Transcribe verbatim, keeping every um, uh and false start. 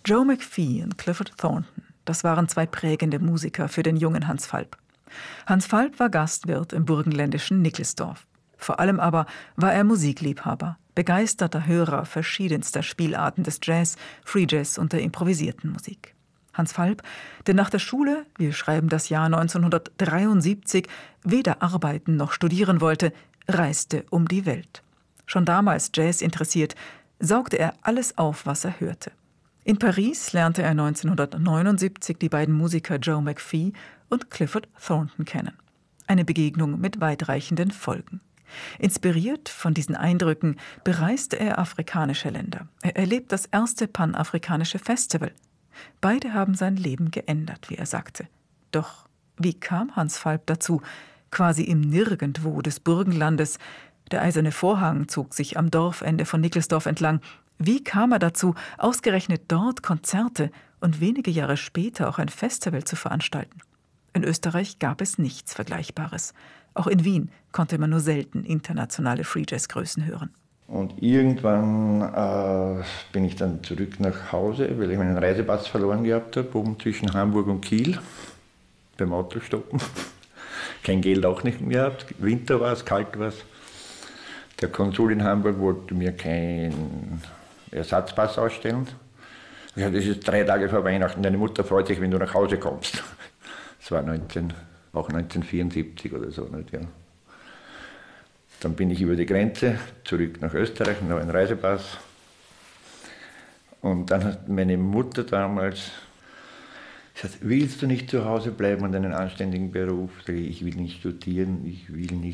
Joe McPhee und Clifford Thornton, das waren zwei prägende Musiker für den jungen Hans Falb. Hans Falb war Gastwirt im burgenländischen Nickelsdorf. Vor allem aber war er Musikliebhaber, begeisterter Hörer verschiedenster Spielarten des Jazz, Free Jazz und der improvisierten Musik. Hans Falb, der nach der Schule, wir schreiben das Jahr neunzehnhundertdreiundsiebzig, weder arbeiten noch studieren wollte, reiste um die Welt. Schon damals Jazz interessiert, saugte er alles auf, was er hörte. In Paris lernte er neunzehnhundertneunundsiebzig die beiden Musiker Joe McPhee und Clifford Thornton kennen. Eine Begegnung mit weitreichenden Folgen. Inspiriert von diesen Eindrücken bereiste er afrikanische Länder. Er erlebt das erste panafrikanische Festival. Beide haben sein Leben geändert, wie er sagte. Doch wie kam Hans Falb dazu, quasi im Nirgendwo des Burgenlandes? Der eiserne Vorhang zog sich am Dorfende von Nickelsdorf entlang. Wie kam er dazu, ausgerechnet dort Konzerte und wenige Jahre später auch ein Festival zu veranstalten? In Österreich gab es nichts Vergleichbares. Auch in Wien konnte man nur selten internationale Free-Jazz-Größen hören. Und irgendwann äh, bin ich dann zurück nach Hause, weil ich meinen Reisepass verloren gehabt habe, oben zwischen Hamburg und Kiel, beim Autostoppen. Kein Geld auch nicht mehr gehabt, Winter war es, kalt war es. Der Konsul in Hamburg wollte mir keinen Ersatzpass ausstellen. Ja, das ist drei Tage vor Weihnachten, deine Mutter freut sich, wenn du nach Hause kommst. Das war neunzehn, auch neunzehnhundertvierundsiebzig oder so. Nicht, ja. Dann bin ich über die Grenze zurück nach Österreich, noch einen Reisepass. Und dann hat meine Mutter damals gesagt, willst du nicht zu Hause bleiben und einen anständigen Beruf? Sag ich, ich will nicht studieren, ich will nicht